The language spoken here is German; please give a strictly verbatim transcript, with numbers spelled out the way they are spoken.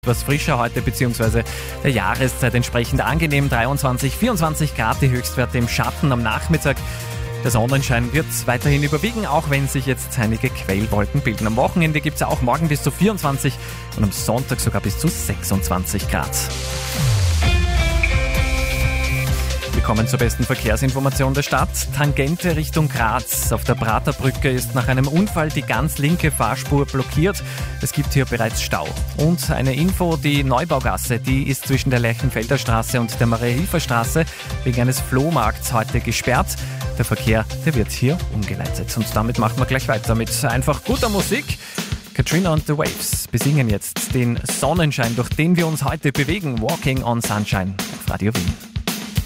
Was frischer heute bzw. der Jahreszeit entsprechend angenehm. dreiundzwanzig, vierundzwanzig Grad die Höchstwerte im Schatten am Nachmittag. Der Sonnenschein wird weiterhin überwiegen, auch wenn sich jetzt einige Quellwolken bilden. Am Wochenende gibt es auch morgen bis zu vierundzwanzig und am Sonntag sogar bis zu sechsundzwanzig Grad. Wir kommen zur besten Verkehrsinformation der Stadt. Tangente Richtung Graz. Auf der Praterbrücke ist nach einem Unfall die ganz linke Fahrspur blockiert. Es gibt hier bereits Stau. Und eine Info, die Neubaugasse, die ist zwischen der Lerchenfelder Straße und der Maria-Hilfer-Straße wegen eines Flohmarkts heute gesperrt. Der Verkehr, der wird hier umgeleitet. Und damit machen wir gleich weiter mit einfach guter Musik. Katrina und the Waves besingen jetzt den Sonnenschein, durch den wir uns heute bewegen. Walking on Sunshine auf Radio Wien.